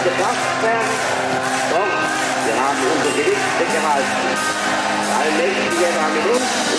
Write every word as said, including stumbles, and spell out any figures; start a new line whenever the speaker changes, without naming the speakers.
gefasst werden. Doch, wir haben unsere Gerichte gehalten. Allmächtiger war mit uns.